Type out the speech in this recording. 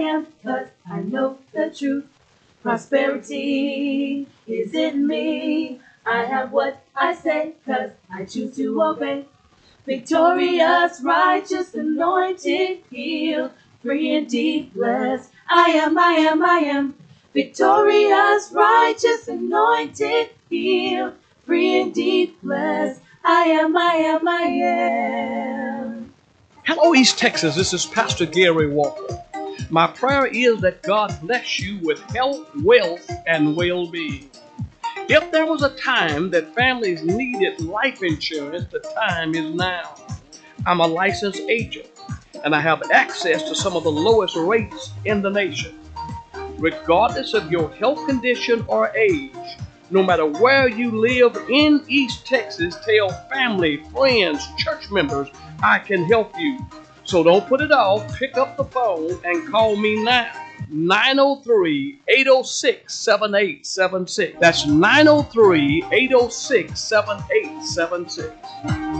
am, 'cause I know the truth. Prosperity is in me. I have what I say, 'cause I choose to obey. Victorious, righteous, anointed, healed, free indeed, blessed. I am. Victorious, righteous, anointed, healed, free indeed, blessed. I am. Hello, East Texas. This is Pastor Gary Walker. My prayer is that God bless you with health, wealth, and well-being. If there was a time that families needed life insurance, the time is now. I'm a licensed agent, and I have access to some of the lowest rates in the nation. Regardless of your health condition or age, no matter where you live in East Texas, tell family, friends, church members, I can help you. So don't put it off. Pick up the phone and call me now. 903-806-7876. That's 903-806-7876.